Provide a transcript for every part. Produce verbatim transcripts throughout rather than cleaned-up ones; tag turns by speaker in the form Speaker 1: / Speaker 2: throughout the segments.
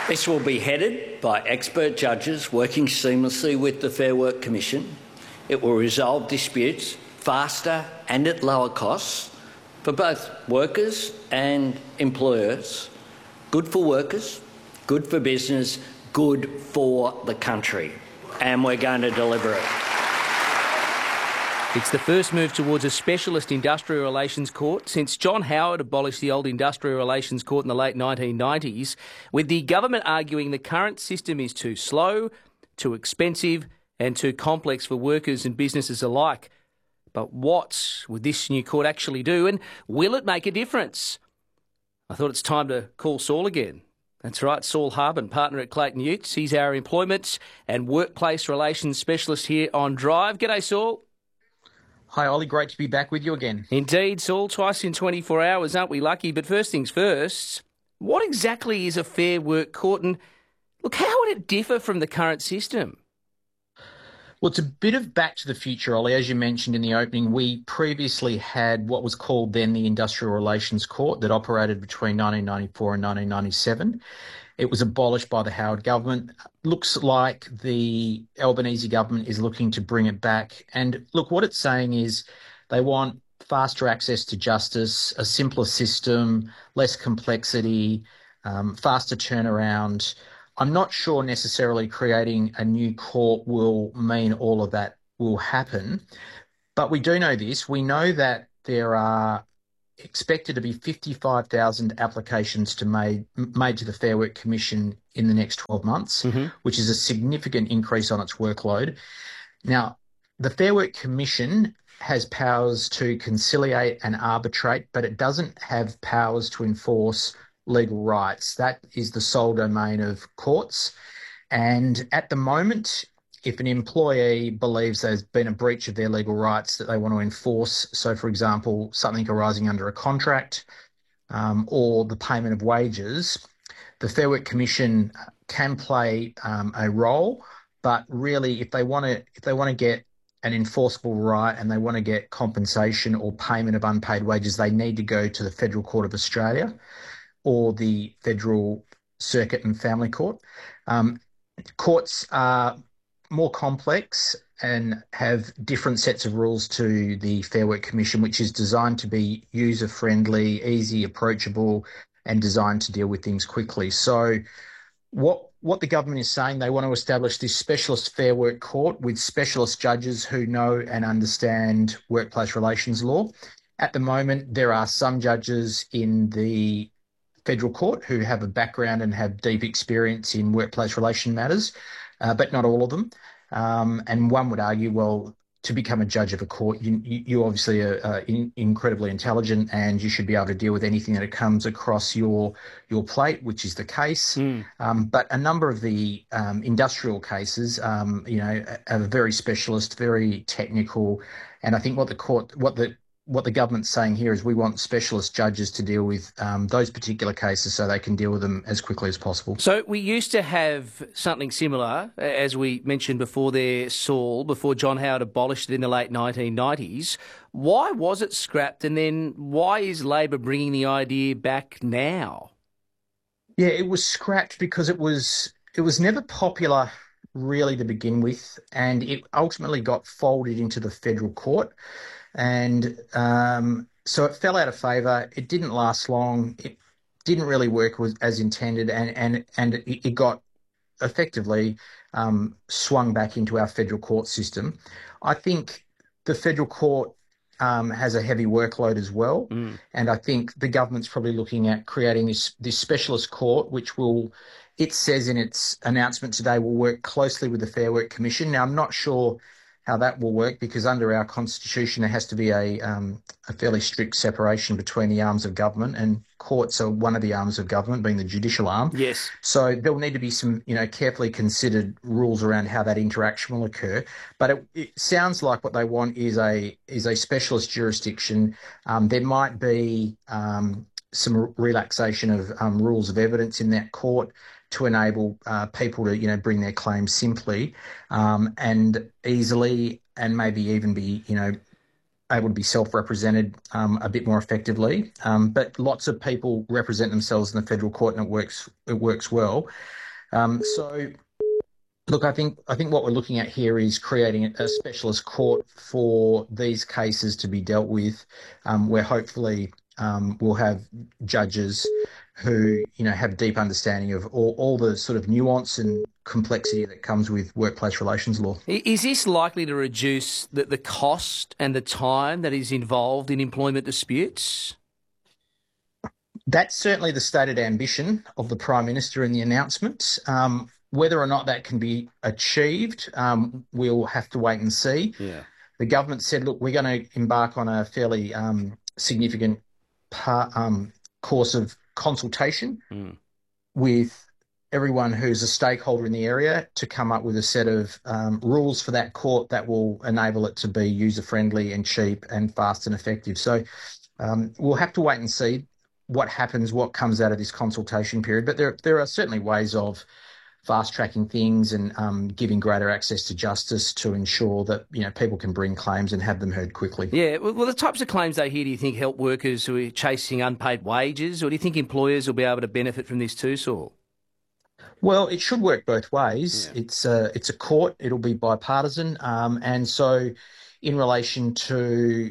Speaker 1: This will be headed by expert judges working seamlessly with the Fair Work Commission. It will resolve disputes faster and at lower costs for both workers and employers. Good for workers, good for business, good for the country. And we're going to deliver it.
Speaker 2: It's the first move towards a specialist industrial relations court since John Howard abolished the old industrial relations court in the late nineteen nineties, with the government arguing the current system is too slow, too expensive and too complex for workers and businesses alike. But what would this new court actually do, and will it make a difference? I thought it's time to call Saul again. That's right, Saul Harbin, partner at Clayton Utz. He's our employment and workplace relations specialist here on Drive. G'day, Saul.
Speaker 3: Hi, Ollie. Great to be back with you again.
Speaker 2: Indeed, Saul. Twice in twenty-four hours, aren't we lucky? But first things first, what exactly is a Fair Work Court? And look, how would it differ from the current system?
Speaker 3: Well, it's a bit of back to the future, Ollie. As you mentioned in the opening, we previously had what was called then the Industrial Relations Court that operated between nineteen ninety-four and nineteen ninety-seven. It was abolished by the Howard government. Looks like the Albanese government is looking to bring it back. And look, what it's saying is they want faster access to justice, a simpler system, less complexity, um, faster turnaround. I'm not sure necessarily creating a new court will mean all of that will happen. But we do know this. We know that there are expected to be fifty-five thousand applications to made made to the Fair Work Commission in the next twelve months, mm-hmm. which is a significant increase on its workload. Now, the Fair Work Commission has powers to conciliate and arbitrate, but it doesn't have powers to enforce legal rights. That is the sole domain of courts. And at the moment, if an employee believes there's been a breach of their legal rights that they want to enforce, so for example, something arising under a contract um, or the payment of wages, the Fair Work Commission can play um, a role. But really, if they want to, if they want to get an enforceable right and they want to get compensation or payment of unpaid wages, they need to go to the Federal Court of Australia or the Federal Circuit and Family Court. Um, courts are more complex and have different sets of rules to the Fair Work Commission, which is designed to be user-friendly, easy, approachable, and designed to deal with things quickly. So what what the government is saying, they want to establish this specialist Fair Work Court with specialist judges who know and understand workplace relations law. At the moment, there are some judges in the Federal Court who have a background and have deep experience in workplace relation matters, uh, but not all of them. Um, and one would argue, well, to become a judge of a court, you, you obviously are uh, in, incredibly intelligent and you should be able to deal with anything that comes across your your plate, which is the case. Mm. Um, but a number of the um, industrial cases, um, you know, are very specialist, very technical. And I think what the court, what the What the government's saying here is we want specialist judges to deal with um, those particular cases so they can deal with them as quickly as possible.
Speaker 2: So we used to have something similar, as we mentioned before there, Saul, before John Howard abolished it in the late nineteen nineties. Why was it scrapped, and then why is Labor bringing the idea back now?
Speaker 3: Yeah, it was scrapped because it was it was never popular really to begin with, and it ultimately got folded into the federal court. And um, so it fell out of favour. It didn't last long. It didn't really work as intended, and and and it got effectively um, swung back into our federal court system. I think the federal court um, has a heavy workload as well, mm. and I think the government's probably looking at creating this this specialist court, which will, it says in its announcement today, will work closely with the Fair Work Commission. Now, I'm not sure how that will work because under our constitution there has to be a um, a fairly strict separation between the arms of government, and courts are one of the arms of government, being the judicial arm.
Speaker 2: Yes.
Speaker 3: So there will need to be some, you know, carefully considered rules around how that interaction will occur. But it, it sounds like what they want is a is a specialist jurisdiction. Um, there might be um, some relaxation of um, rules of evidence in that court to enable uh, people to, you know, bring their claims simply um, and easily, and maybe even be, you know, able to be self-represented um, a bit more effectively. Um, but lots of people represent themselves in the federal court, and it works it works well. Um, so, look, I think I think what we're looking at here is creating a specialist court for these cases to be dealt with, um, where hopefully um, we'll have judges who, you know, have deep understanding of all, all the sort of nuance and complexity that comes with workplace relations law.
Speaker 2: Is this likely to reduce the, the cost and the time that is involved in employment disputes?
Speaker 3: That's certainly the stated ambition of the Prime Minister in the announcements. Um, whether or not that can be achieved, um, we'll have to wait and see.
Speaker 2: Yeah.
Speaker 3: The government said, look, we're going to embark on a fairly um, significant par- um, course of consultation mm. with everyone who's a stakeholder in the area to come up with a set of um, rules for that court that will enable it to be user-friendly and cheap and fast and effective. So um, we'll have to wait and see what happens, what comes out of this consultation period. But there, there are certainly ways of fast-tracking things and um, giving greater access to justice to ensure that, you know, people can bring claims and have them heard quickly.
Speaker 2: Yeah, well, the types of claims they hear, do you think help workers who are chasing unpaid wages, or do you think employers will be able to benefit from this too, Saul?
Speaker 3: Well, it should work both ways. Yeah. It's a, it's a court. It'll be bipartisan. Um, and so in relation to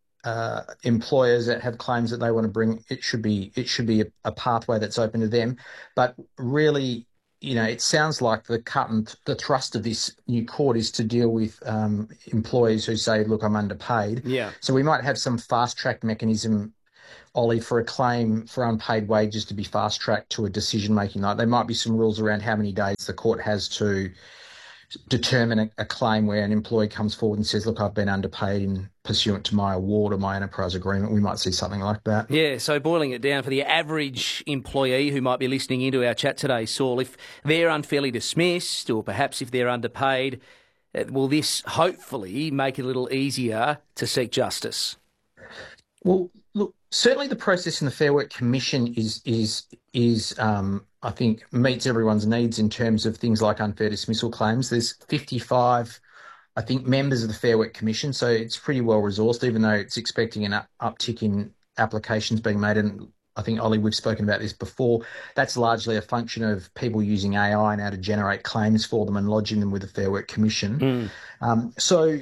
Speaker 3: uh, employers that have claims that they want to bring, it should be it should be a, a pathway that's open to them. But really, you know, it sounds like the cut and the thrust of this new court is to deal with um, employees who say, look, I'm underpaid.
Speaker 2: Yeah.
Speaker 3: So we might have some fast-track mechanism, Ollie, for a claim for unpaid wages to be fast-tracked to a decision-making. Like there might be some rules around how many days the court has to determine a, a claim where an employee comes forward and says, look, I've been underpaid in pursuant to my award or my enterprise agreement. We might see something like that.
Speaker 2: Yeah, so boiling it down for the average employee who might be listening into our chat today, Saul, if they're unfairly dismissed or perhaps if they're underpaid, will this hopefully make it a little easier to seek justice?
Speaker 3: Well, look, certainly the process in the Fair Work Commission is, is, is um, I think, meets everyone's needs in terms of things like unfair dismissal claims. There's fifty-five, I think, members of the Fair Work Commission, so it's pretty well resourced, even though it's expecting an up- uptick in applications being made. And I think, Ollie, we've spoken about this before. That's largely a function of people using A I now to generate claims for them and lodging them with the Fair Work Commission.
Speaker 2: Mm.
Speaker 3: Um, so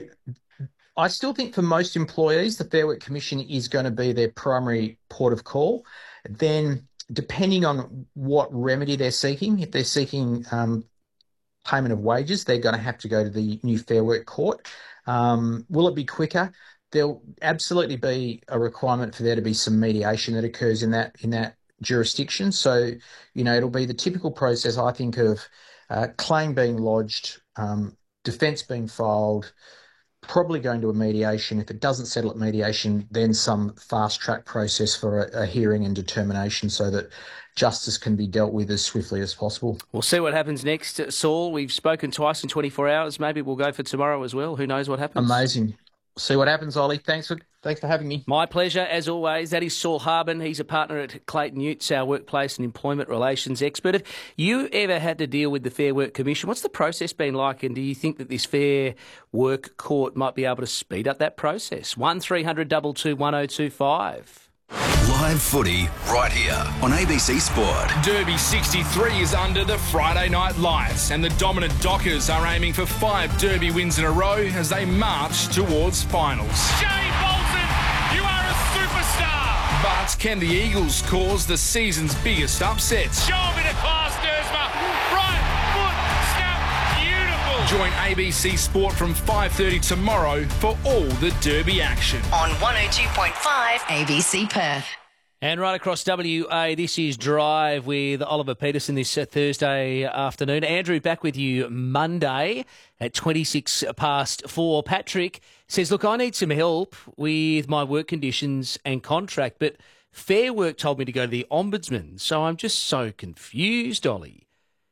Speaker 3: I still think for most employees, the Fair Work Commission is going to be their primary port of call. Then, depending on what remedy they're seeking, if they're seeking um, payment of wages, they're going to have to go to the new Fair Work Court. Um, will it be quicker? There'll absolutely be a requirement for there to be some mediation that occurs in that in that jurisdiction. So, you know, it'll be the typical process, I think, of uh, claim being lodged, um, defence being filed, probably going to a mediation. If it doesn't settle at mediation, then some fast-track process for a, a hearing and determination so that justice can be dealt with as swiftly as possible.
Speaker 2: We'll see what happens next, Saul. We've spoken twice in twenty-four hours. Maybe we'll go for tomorrow as well. Who knows what happens?
Speaker 3: Amazing. See what happens, Ollie. Thanks for thanks for having me.
Speaker 2: My pleasure, as always. That is Saul Harbin. He's a partner at Clayton Utz, our workplace and employment relations expert. Have you ever had to deal with the Fair Work Commission? What's the process been like, and do you think that this Fair Work Court might be able to speed up that process? one three hundred two two one oh two five.
Speaker 4: Live footy right here on A B C Sport.
Speaker 5: Derby sixty-three is under the Friday night lights, and the dominant Dockers are aiming for five Derby wins in a row as they march towards finals.
Speaker 6: Jay Bolton, you are a superstar!
Speaker 5: But can the Eagles cause the season's biggest upsets?
Speaker 6: Show a bit of class, Dersma. Right foot snap, beautiful.
Speaker 5: Join A B C Sport from five thirty tomorrow for all the Derby action.
Speaker 7: On one oh two point five A B C Perth.
Speaker 2: And right across W A, this is Drive with Oliver Peterson this uh, Thursday afternoon. Andrew, back with you Monday at twenty-six past four. Patrick says, look, I need some help with my work conditions and contract, but Fair Work told me to go to the Ombudsman, so I'm just so confused, Ollie.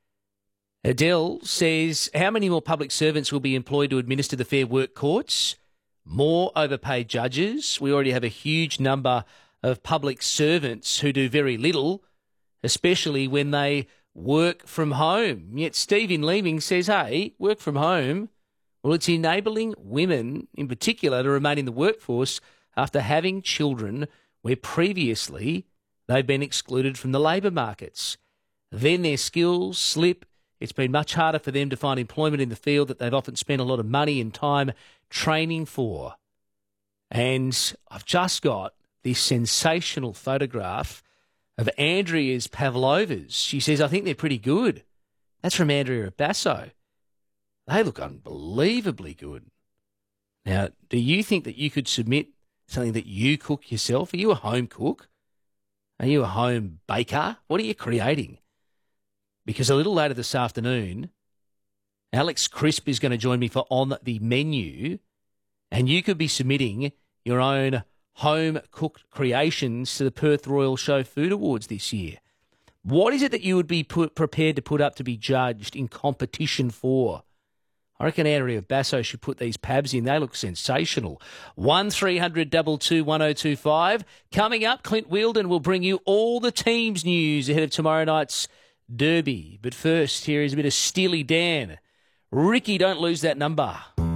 Speaker 2: Adele says, how many more public servants will be employed to administer the Fair Work courts? More overpaid judges. We already have a huge number of public servants who do very little, especially when they work from home. Yet Steve in Leeming says, hey, work from home. Well, it's enabling women in particular to remain in the workforce after having children where previously they've been excluded from the labour markets. Then their skills slip. It's been much harder for them to find employment in the field that they've often spent a lot of money and time training for. And I've just got this sensational photograph of Andrea's pavlovas. She says, I think they're pretty good. That's from Andrea Basso. They look unbelievably good. Now, do you think that you could submit something that you cook yourself? Are you a home cook? Are you a home baker? What are you creating? Because a little later this afternoon, Alex Crisp is going to join me for On the Menu, and you could be submitting your own home-cooked creations to the Perth Royal Show Food Awards this year. What is it that you would be put, prepared to put up to be judged in competition for? I reckon Andrea Basso should put these pabs in. They look sensational. one three hundred two two one oh two five. Coming up, Clint Wheeldon will bring you all the team's news ahead of tomorrow night's Derby. But first, here is a bit of Steely Dan. Ricky, don't lose that number.